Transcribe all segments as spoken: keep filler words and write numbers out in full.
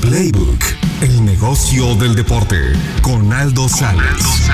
Playbook, el negocio del deporte, con Aldo Sales.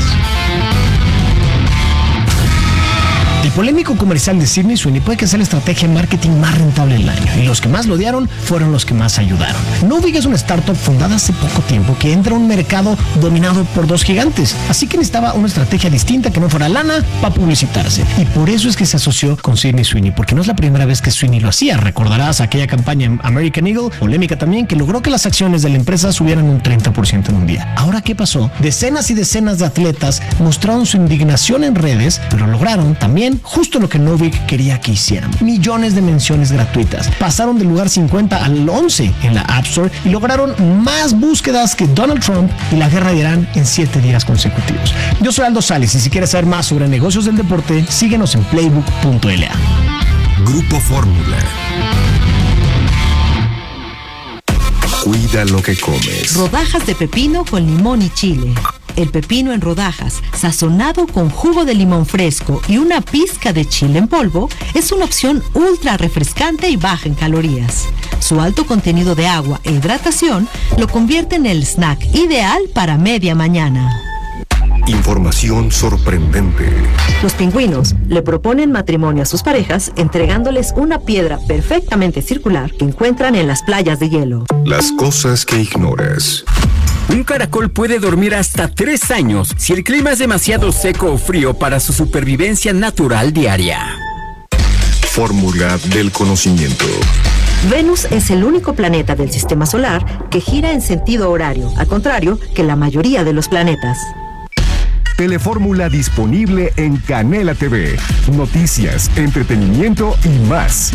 El polémico comercial de Sydney Sweeney puede que sea la estrategia de marketing más rentable del año, y los que más lo odiaron fueron los que más ayudaron. Novig es una startup fundada hace poco tiempo que entra a un mercado dominado por dos gigantes, así que necesitaba una estrategia distinta que no fuera lana para publicitarse, y por eso es que se asoció con Sydney Sweeney, porque no es la primera vez que Sweeney lo hacía. Recordarás aquella campaña en American Eagle, polémica también, que logró que las acciones de la empresa subieran un treinta por ciento en un día. Ahora, ¿qué pasó? Decenas y decenas de atletas mostraron su indignación en redes, pero lograron también justo lo que Novig quería que hicieran: millones de menciones gratuitas. Pasaron del lugar cincuenta al once en la App Store y lograron más búsquedas que Donald Trump y la guerra de Irán en siete días consecutivos. Yo soy Aldo Sales, y si quieres saber más sobre negocios del deporte, síguenos en playbook punto l a. Grupo Fórmula. Cuida lo que comes. Rodajas de pepino con limón y chile. El pepino en rodajas, sazonado con jugo de limón fresco y una pizca de chile en polvo, es una opción ultra refrescante y baja en calorías. Su alto contenido de agua e hidratación lo convierte en el snack ideal para media mañana. Información sorprendente. Los pingüinos le proponen matrimonio a sus parejas entregándoles una piedra perfectamente circular que encuentran en las playas de hielo. Las cosas que ignoras. Un caracol puede dormir hasta tres años si el clima es demasiado seco o frío para su supervivencia natural diaria. Fórmula del conocimiento. Venus es el único planeta del sistema solar que gira en sentido horario, al contrario que la mayoría de los planetas. Telefórmula disponible en Canela T V. Noticias, entretenimiento y más.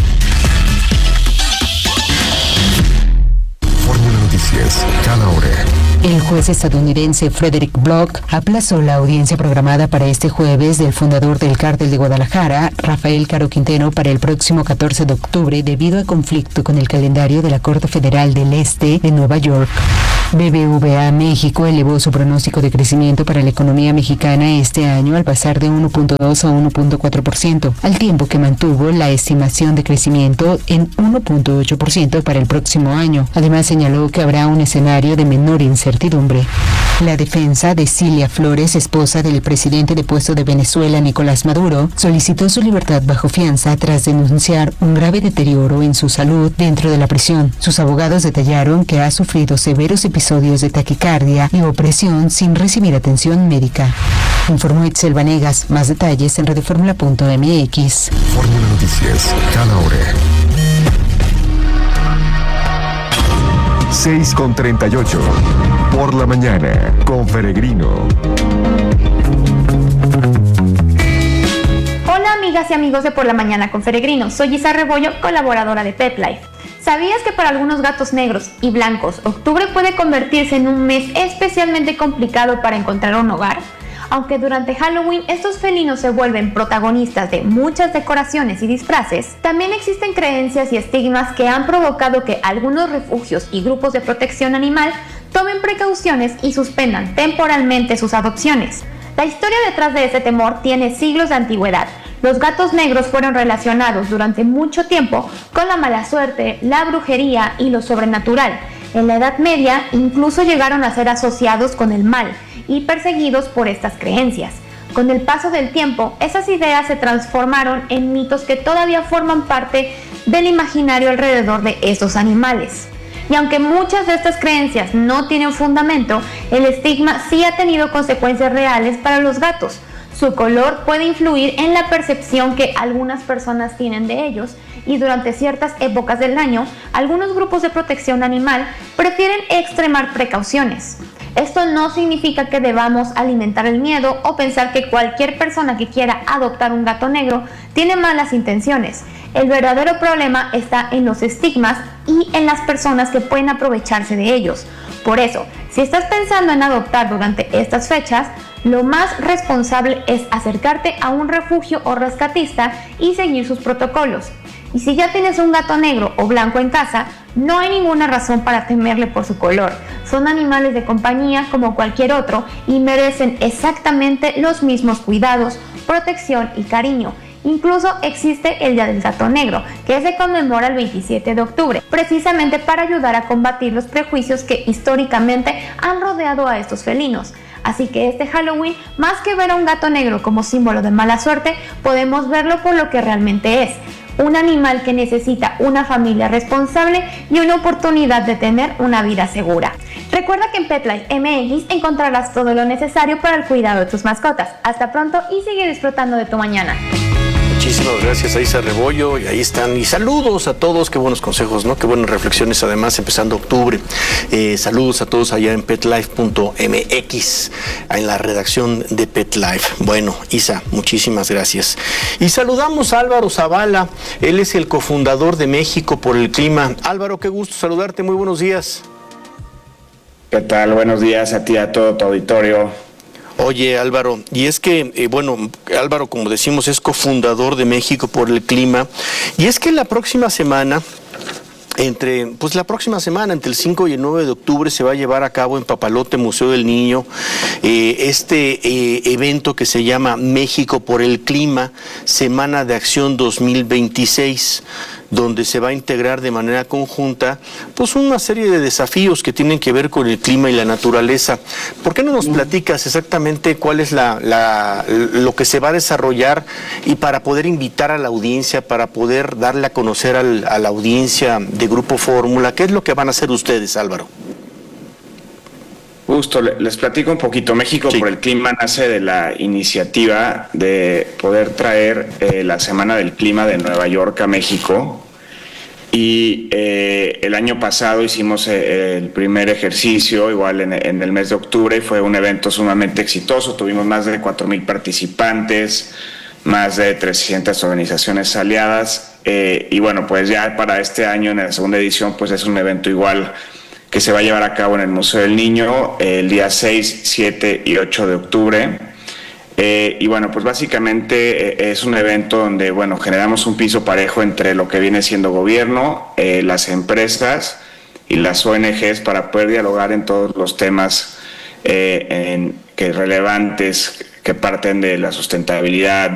Fórmula Noticias, cada hora. El juez estadounidense Frederick Block aplazó la audiencia programada para este jueves del fundador del Cártel de Guadalajara, Rafael Caro Quintero, para el próximo catorce de octubre debido a conflicto con el calendario de la Corte Federal del Este de Nueva York. B B V A México elevó su pronóstico de crecimiento para la economía mexicana este año al pasar de uno punto dos a uno punto cuatro por ciento, al tiempo que mantuvo la estimación de crecimiento en uno punto ocho por ciento para el próximo año. Además, señaló que habrá un escenario de menor incertidumbre. La defensa de Cilia Flores, esposa del presidente depuesto de Venezuela, Nicolás Maduro, solicitó su libertad bajo fianza tras denunciar un grave deterioro en su salud dentro de la prisión. Sus abogados detallaron que ha sufrido severos episodios de taquicardia y opresión sin recibir atención médica. Informó Itzel Vanegas. Más detalles en radioformula punto m x. Fórmula Noticias, cada hora. seis con treinta y ocho. Por la mañana, con Peregrino. Hola amigas y amigos de Por la Mañana con Peregrino. Soy Isa Rebollo, colaboradora de Pet Life. ¿Sabías que para algunos gatos negros y blancos, octubre puede convertirse en un mes especialmente complicado para encontrar un hogar? Aunque durante Halloween estos felinos se vuelven protagonistas de muchas decoraciones y disfraces, también existen creencias y estigmas que han provocado que algunos refugios y grupos de protección animal tomen precauciones y suspendan temporalmente sus adopciones. La historia detrás de ese temor tiene siglos de antigüedad. Los gatos negros fueron relacionados durante mucho tiempo con la mala suerte, la brujería y lo sobrenatural. En la Edad Media incluso llegaron a ser asociados con el mal y perseguidos por estas creencias. Con el paso del tiempo, esas ideas se transformaron en mitos que todavía forman parte del imaginario alrededor de esos animales. Y aunque muchas de estas creencias no tienen fundamento, el estigma sí ha tenido consecuencias reales para los gatos. Su color puede influir en la percepción que algunas personas tienen de ellos, y durante ciertas épocas del año, algunos grupos de protección animal prefieren extremar precauciones. Esto no significa que debamos alimentar el miedo o pensar que cualquier persona que quiera adoptar un gato negro tiene malas intenciones. El verdadero problema está en los estigmas y en las personas que pueden aprovecharse de ellos. Por eso, si estás pensando en adoptar durante estas fechas, lo más responsable es acercarte a un refugio o rescatista y seguir sus protocolos. Y si ya tienes un gato negro o blanco en casa, no hay ninguna razón para temerle por su color. Son animales de compañía como cualquier otro y merecen exactamente los mismos cuidados, protección y cariño. Incluso existe el Día del Gato Negro, que se conmemora el veintisiete de octubre, precisamente para ayudar a combatir los prejuicios que históricamente han rodeado a estos felinos. Así que este Halloween, más que ver a un gato negro como símbolo de mala suerte, podemos verlo por lo que realmente es: un animal que necesita una familia responsable y una oportunidad de tener una vida segura. Recuerda que en PetLife M X encontrarás todo lo necesario para el cuidado de tus mascotas. Hasta pronto y sigue disfrutando de tu mañana. Muchísimas gracias a Isa Rebollo, y ahí están. Y saludos a todos, qué buenos consejos, ¿no? Qué buenas reflexiones, además, empezando octubre. Eh, saludos a todos allá en petlife punto m x, en la redacción de PetLife. Bueno, Isa, muchísimas gracias. Y saludamos a Álvaro Zavala, él es el cofundador de México por el Clima. Álvaro, qué gusto saludarte, muy buenos días. ¿Qué tal? Buenos días a ti y a todo tu auditorio. Oye, Álvaro, y es que, eh, bueno, Álvaro, como decimos, es cofundador de México por el Clima, y es que la próxima semana, entre, pues la próxima semana, entre el cinco y el nueve de octubre, se va a llevar a cabo en Papalote, Museo del Niño, eh, este eh, evento que se llama México por el Clima, Semana de Acción dos mil veintiséis, donde se va a integrar de manera conjunta pues una serie de desafíos que tienen que ver con el clima y la naturaleza. ¿Por qué no nos platicas exactamente cuál es la, la, lo que se va a desarrollar, y para poder invitar a la audiencia, para poder darle a conocer al, a la audiencia de Grupo Fórmula, qué es lo que van a hacer ustedes, Álvaro? Justo, les platico un poquito. México sí. por el Clima nace de la iniciativa de poder traer eh, la Semana del Clima de Nueva York a México, y eh, el año pasado hicimos eh, el primer ejercicio, igual en, en el mes de octubre, y fue un evento sumamente exitoso. Tuvimos más de cuatro mil participantes, más de trescientas organizaciones aliadas, eh, y bueno, pues ya para este año, en la segunda edición, pues es un evento igual que se va a llevar a cabo en el Museo del Niño el día seis, siete y ocho de octubre. Eh, y bueno, pues básicamente eh, es un evento donde, bueno, generamos un piso parejo entre lo que viene siendo gobierno, eh, las empresas y las O N Ges, para poder dialogar en todos los temas eh, en, que relevantes que parten de la sustentabilidad,